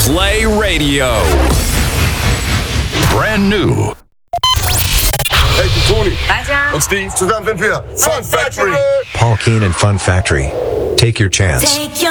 Play Radio. Brand new. Hey, Tony. 大家 Und Steve. Zusammen sind wir Fun Factory. Paul Keen and Fun Factory. Take your chance.